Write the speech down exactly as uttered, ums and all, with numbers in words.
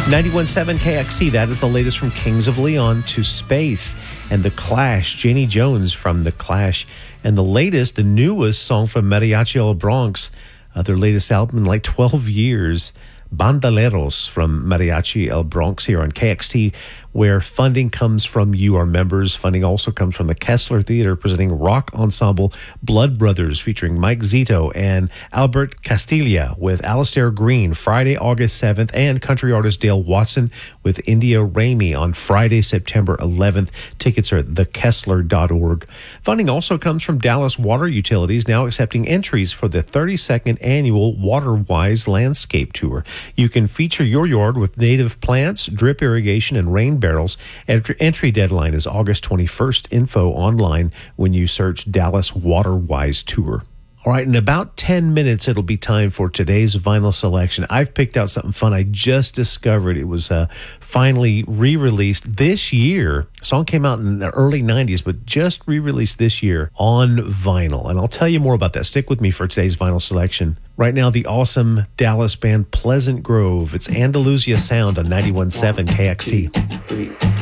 ninety-one point seven K X T, that is the latest from Kings of Leon to Space. And The Clash, Janie Jones from The Clash. And the latest, the newest song from Mariachi El Bronx, uh, their latest album in like twelve years, Bandaleros from Mariachi El Bronx here on K X T, where funding comes from you, our members. Funding also comes from the Kessler Theater, presenting rock ensemble Blood Brothers, featuring Mike Zito and Albert Castilla with Alistair Green, Friday, August seventh, and country artist Dale Watson with India Ramey on Friday, September eleventh. Tickets are at the kessler dot org. Funding also comes from Dallas Water Utilities, now accepting entries for the thirty-second annual WaterWise Landscape Tour. You can feature your yard with native plants, drip irrigation, and rain barrels. Entry deadline is August twenty-first. Info online when you search Dallas WaterWise Tour. All right, in about ten minutes, it'll be time for today's vinyl selection. I've picked out something fun. I just discovered it was uh, finally re-released this year. The song came out in the early nineties, but just re-released this year on vinyl. And I'll tell you more about that. Stick with me for today's vinyl selection. Right now, the awesome Dallas band Pleasant Grove. It's Andalusia Sound on ninety-one point seven K X T.